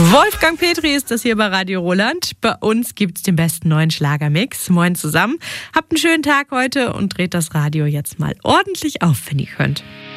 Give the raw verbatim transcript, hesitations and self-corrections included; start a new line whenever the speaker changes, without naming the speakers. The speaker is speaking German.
Wolfgang Petri ist das hier bei Radio Roland. Bei uns gibt's den besten neuen Schlagermix. Moin zusammen. Habt einen schönen Tag heute und dreht das Radio jetzt mal ordentlich auf, wenn ihr könnt.